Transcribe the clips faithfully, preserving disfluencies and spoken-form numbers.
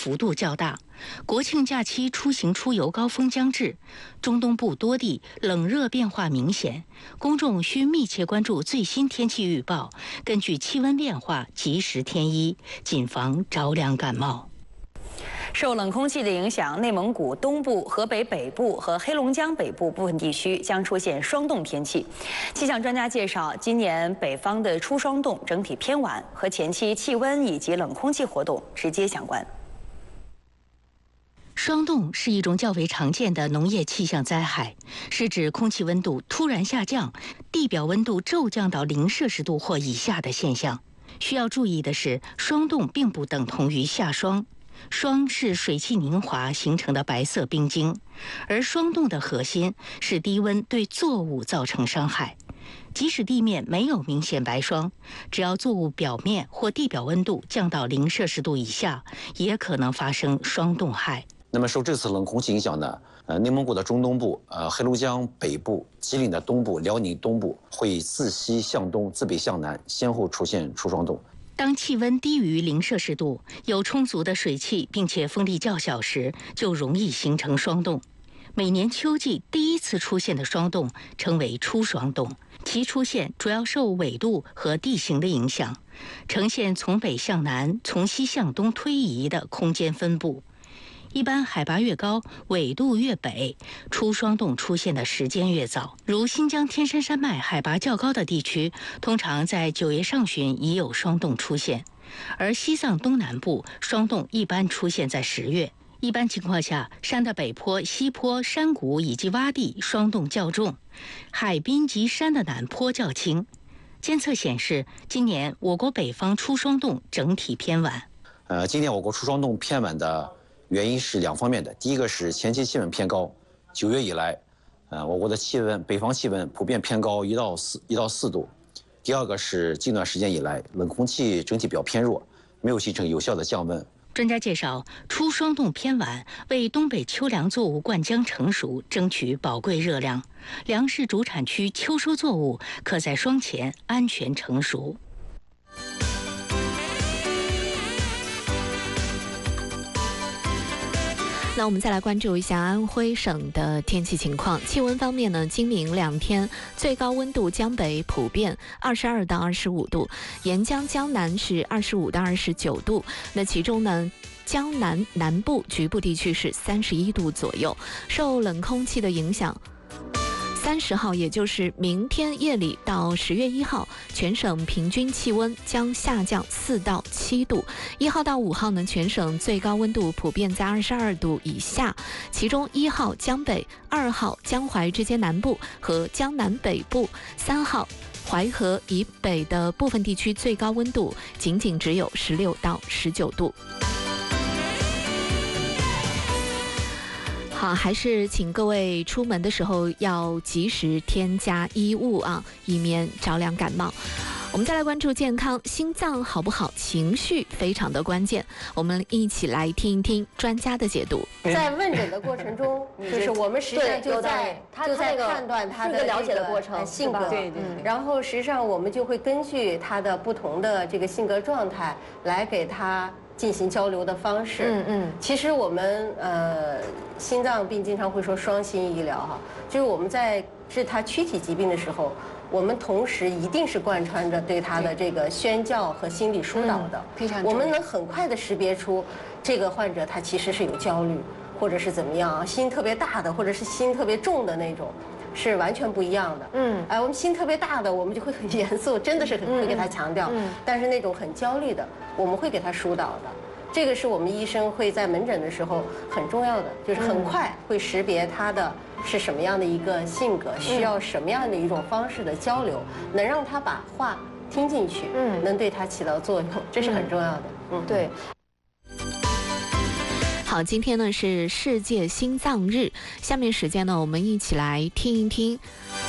幅度较大。国庆假期出行出游高峰将至，中东部多地冷热变化明显，公众需密切关注最新天气预报，根据气温变化及时添衣，谨防着凉感冒。 受冷空气的影响，内蒙古东部、河北北部和黑龙江北部部分地区将出现霜冻天气。气象专家介绍，今年北方的初霜冻整体偏晚，和前期气温以及冷空气活动直接相关。 霜冻是一种较为常见的农业气象灾害，是指空气温度突然下降，地表温度骤降到零摄氏度或以下的现象。需要注意的是，霜冻并不等同于下霜。霜是水汽凝华形成的白色冰晶，而霜冻的核心是低温对作物造成伤害。即使地面没有明显白霜，只要作物表面或地表温度降到零摄氏度以下，也可能发生霜冻害。 那么受这次冷空气影响呢，呃，内蒙古的中东部、呃，黑龙江北部、吉林的东部、辽宁东部会自西向东、自北向南，先后出现初霜冻。 当气温低于零摄氏度，有充足的水汽，并且风力较小时，就容易形成霜冻。每年秋季第一次出现的霜冻称为初霜冻，其出现主要受纬度和地形的影响，呈现从北向南、从西向东推移的空间分布。一般海拔越高，纬度越北，初霜冻出现的时间越早。如新疆天山山脉海拔较高的地区，通常在九月上旬已有霜冻出现，而西藏东南部霜冻一般出现在十月。一般情况下，山的北坡、西坡、山谷以及洼地霜冻较重，海滨及山的南坡较轻。监测显示，今年我国北方初霜冻整体偏晚。 呃，今年我国初霜冻偏晚的原因是两方面的，第一个是前期气温偏高，九月以来，呃，我国的气温北方气温普遍偏高一到四一到四度。第二个是近段时间以来冷空气整体比较偏弱，没有形成有效的降温。 专家介绍，初霜冻偏晚为东北秋粮作物灌浆成熟争取宝贵热量，粮食主产区秋收作物可在霜前安全成熟。 那我们再来关注一下安徽省的天气情况。气温方面呢，今明两天最高温度江北普遍二十二到二十五度，沿江江南是二十五到二十九度。那其中呢，江南南部局部地区是三十一度左右。受冷空气的影响，三十号，也就是明天夜里到十月一号，全省平均气温将下降四到七度。一号到五号呢，全省最高温度普遍在二十二度以下，其中一号江北、二号江淮之间南部和江南北部，三号淮河以北的部分地区最高温度仅仅只有十六到十九度。好，还是请各位出门的时候要及时添加衣物啊，以免着凉感冒。我们再来关注健康，心脏好不好，情绪非常的关键。我们一起来听一听专家的解读。 在问诊的过程中，就是我们实际上就在就在判断他的了解的过程性格， 对对。 然后实际上我们就会根据他的不同的这个性格状态来给他进行交流的方式。嗯嗯。其实我们呃心脏病经常会说双心医疗哈，就是我们在治他躯体疾病的时候，我们同时一定是贯穿着对他的这个宣教和心理疏导的。 非常。 我们能很快的识别出这个患者他其实是有焦虑，或者是怎么样，心特别大的，或者是心特别重的那种。是完全不一样的。嗯，哎，我们心特别大的，我们就会很严肃，真的是很会给他强调。嗯，但是那种很焦虑的，我们会给他疏导的。这个是我们医生会在门诊的时候很重要的，就是很快会识别他的是什么样的一个性格，需要什么样的一种方式的交流，能让他把话听进去，嗯，能对他起到作用，这是很重要的。嗯， 对。 好，今天呢是世界心脏日，下面时间呢，我们一起来听一听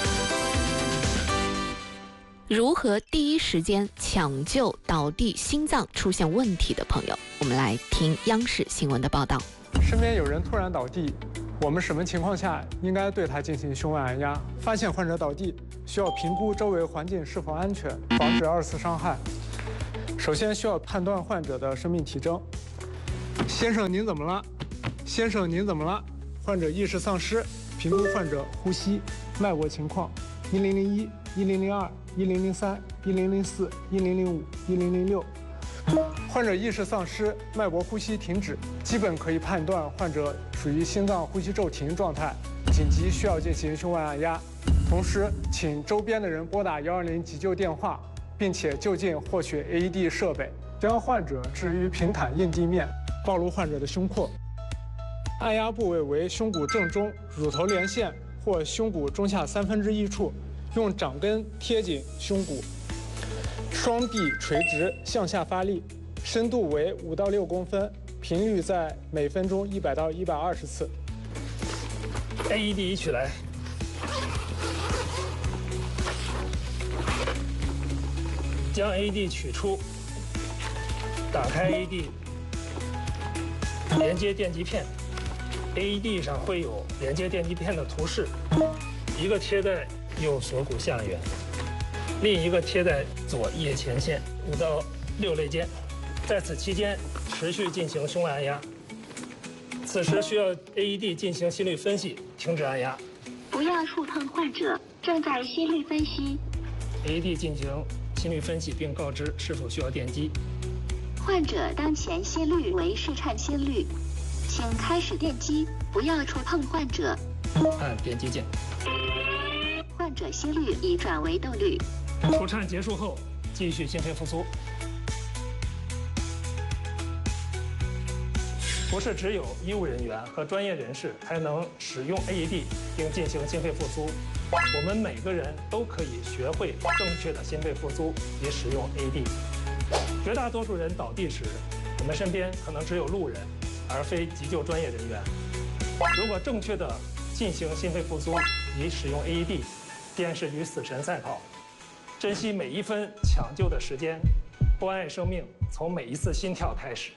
如何第一时间抢救倒地心脏出现问题的朋友。我们来听央视新闻的报道。 身边有人突然倒地，我们什么情况下应该对他进行胸外按压？发现患者倒地，需要评估周围环境是否安全，防止二次伤害。首先需要判断患者的生命体征。 先生您怎么了？先生您怎么了？患者意识丧失，评估患者呼吸、脉搏情况。一零零一、一零零二、一零零三、一零零四、一零零五、一零零六。患者意识丧失，脉搏呼吸停止，基本可以判断患者属于心脏呼吸骤停状态，紧急需要进行胸外按压。同时，请周边的人拨打幺二零急救电话，并且就近获取 A E D 设备，将患者置于平坦硬地面，暴露患者的胸廓。按压部位为胸骨正中、乳头连线或胸骨中下三分之一处，用掌根贴紧胸骨，双臂垂直向下发力，深度为五到六公分，频率在每分钟一百到一百二十次。 A E D 取来，将 A E D 取出，打开 A E D， 连接电极片。A E D 上会有连接电极片的图示，一个贴在右锁骨下缘，另一个贴在左腋前线五到六肋间。在此期间，持续进行胸外按压。此时需要 A E D 进行心率分析，停止按压。 不要触碰患者，正在心率分析。 A E D 进行心率分析，并告知是否需要电击。 患者当前心率为室颤心率，请开始电击，不要触碰患者。 按电击键。 患者心率已转为动率。 除颤结束后，继续心肺复苏。不是只有医务人员和专业人士才能使用 A E D 并进行心肺复苏，我们每个人都可以学会正确的心肺复苏以使用 A E D。绝大多数人倒地时，我们身边可能只有路人，而非急救专业人员。如果正确的进行心肺复苏以使用 A E D， 便是与死神赛跑。珍惜每一分抢救的时间，关爱生命从每一次心跳开始。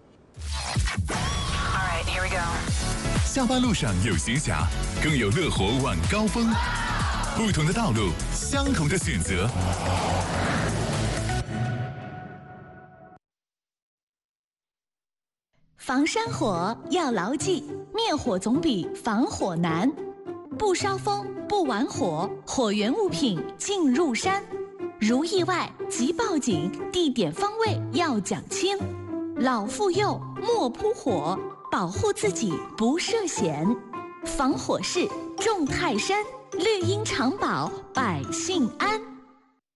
All right, here we go. 下班路上有闲暇，更有乐活晚高峰。不同的道路，相同的选择。 防山火要牢记，灭火总比防火难。不烧风，不玩火，火源物品进入山。如意外即报警，地点方位要讲清。老妇幼莫扑火，保护自己不涉险。防火势重泰山，绿荫长保百姓安。